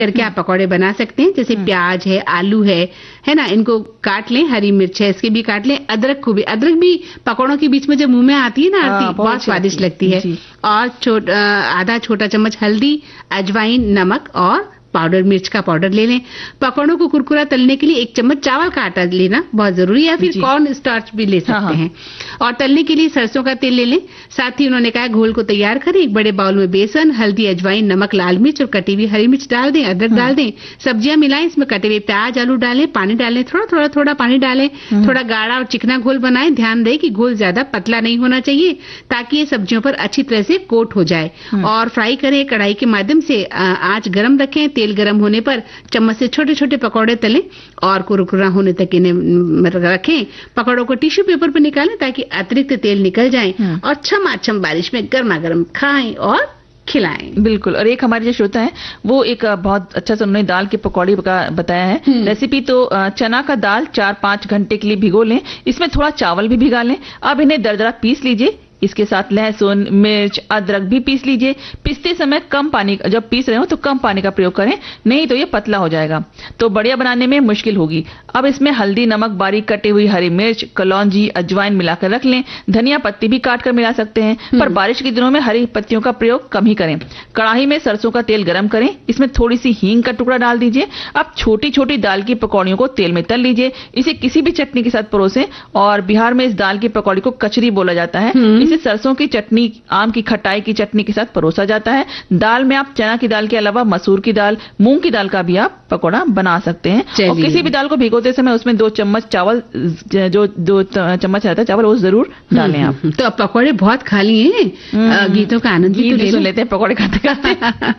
करके आप पकौड़े बना सकते हैं। जैसे प्याज है, आलू है ना, इनको काट लें, हरी मिर्च है इसके भी काट लें, अदरक को भी, अदरक भी पकौड़ों के बीच में जब मुंह में आती है ना आरती, बहुत स्वादिष्ट लगती है। और आधा छोटा चम्मच हल्दी, अजवाइन, नमक और पाउडर, मिर्च का पाउडर ले लें। पकौड़ों को कुरकुरा तलने के लिए 1 चम्मच चावल का आटा लेना बहुत जरूरी है, या फिर कॉर्न स्टार्च भी ले सकते हैं। और तलने के लिए सरसों का तेल ले लें। साथ ही उन्होंने कहा घोल को तैयार करें। एक बड़े बाउल में बेसन, हल्दी, अजवाइन, नमक, लाल मिर्च और कटी हुई हरी मिर्च डाल दें, अदरक डाल दें, सब्जियां मिलाएं, इसमें कटे हुए प्याज, आलू डालें, पानी डालें, थोड़ा पानी डालें, थोड़ा गाढ़ा और चिकना घोल बनाएं। ध्यान दें कि घोल ज्यादा पतला नहीं होना चाहिए ताकि ये सब्जियों पर अच्छी तरह से कोट हो जाए। और फ्राई करें कढ़ाई के माध्यम से, आंच गरम रखें, तेल गरम होने पर चम्मच से छोटे छोटे पकौड़े तलें और कुरकुरा होने तक इन्हें रखें। पकौड़ों को टिश्यू पेपर पर निकालें ताकि अतिरिक्त तेल निकल जाए और छम बारिश में गर्मा गर्म खाएं और खिलाएं। बिल्कुल। और एक हमारे जो श्रोता है वो एक बहुत अच्छा सा उन्होंने दाल की पकौड़ी का बताया है रेसिपी। तो चना का दाल 4-5 घंटे के लिए भिगो लें, इसमें थोड़ा चावल भी भिगा लें। अब इन्हें दरदरा पीस लीजिए, इसके साथ लहसुन, मिर्च, अदरक भी पीस लीजिए। पीसते समय कम पानी, जब पीस रहे हो तो कम पानी का प्रयोग करें, नहीं तो ये पतला हो जाएगा, तो बढ़िया बनाने में मुश्किल होगी। अब इसमें हल्दी, नमक, बारीक कटी हुई हरी मिर्च, कलौंजी, अजवाइन मिलाकर रख लें। धनिया पत्ती भी काट कर मिला सकते हैं, पर बारिश के दिनों में हरी पत्तियों का प्रयोग कम ही करें। कढ़ाई में सरसों का तेल गरम करें, इसमें थोड़ी सी हींग का टुकड़ा डाल दीजिए। अब छोटी छोटी दाल की पकौड़ियों को तेल में तल लीजिए। इसे किसी भी चटनी के साथ परोसें। और बिहार में इस दाल की पकौड़ी को कचरी बोला जाता है। इसे सरसों की चटनी, आम की खटाई की चटनी के साथ परोसा जाता है। दाल में आप चना की दाल के अलावा मसूर की दाल, मूंग की दाल का भी आप पकौड़ा बना सकते हैं। और किसी भी दाल को भिगोते समय उसमें 2 चम्मच चावल, जो 2 चम्मच रहता है चावल, वो जरूर डालें आप। तो अब पकौड़े बहुत खा लिए हैं, गीतों का आनंद भी तो सुन लेते हैं पकौड़े खाते खाते।